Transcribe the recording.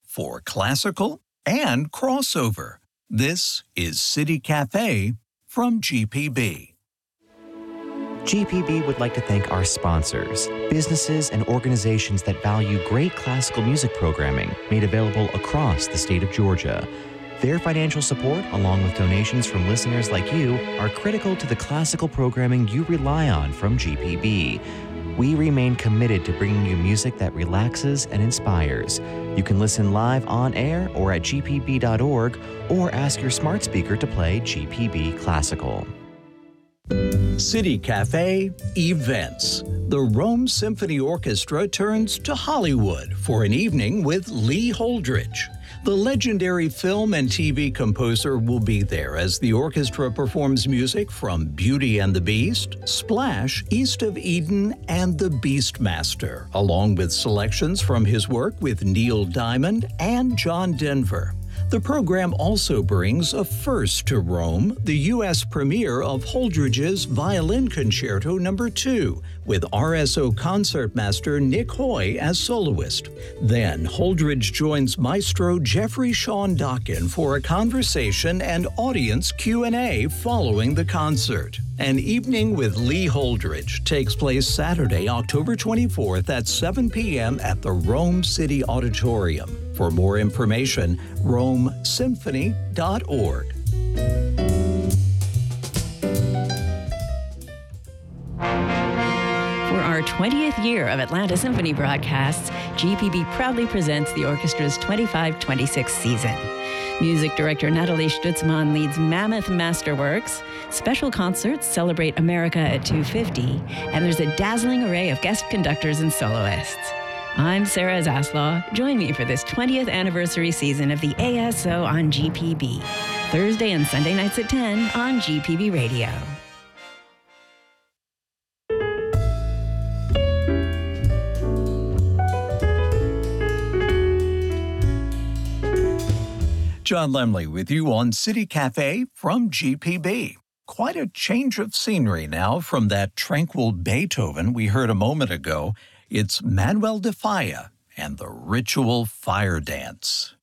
for classical and crossover. This is City Cafe from GPB. GPB would like to thank our sponsors, businesses and organizations that value great classical music programming made available across the state of Georgia. Their financial support, along with donations from listeners like you, are critical to the classical programming you rely on from GPB. We remain committed to bringing you music that relaxes and inspires. You can listen live on air or at gpb.org, or ask your smart speaker to play GPB Classical. City Cafe Events. The Rome Symphony Orchestra turns to Hollywood for an evening with Lee Holdridge. The legendary film and TV composer will be there as the orchestra performs music from Beauty and the Beast, Splash, East of Eden, and The Beastmaster, along with selections from his work with Neil Diamond and John Denver. The program also brings a first to Rome, the U.S. premiere of Holdridge's Violin Concerto No. 2, with RSO concertmaster Nick Hoy as soloist. Then Holdridge joins maestro Jeffrey Sean Dockin for a conversation and audience Q&A following the concert. An Evening with Lee Holdridge takes place Saturday, October 24th at 7 p.m. at the Rome City Auditorium. For more information, romesymphony.org. For our 20th year of Atlanta Symphony broadcasts, GPB proudly presents the orchestra's 25-26 season. Music director Natalie Stutzman leads mammoth masterworks. Special concerts celebrate America at 250, and there's a dazzling array of guest conductors and soloists. I'm Sarah Zaslaw. Join me for this 20th anniversary season of the ASO on GPB. Thursday and Sunday nights at 10 on GPB Radio. John Lemley with you on City Cafe from GPB. Quite a change of scenery now from that tranquil Beethoven we heard a moment ago. It's Manuel de Falla and the Ritual Fire Dance.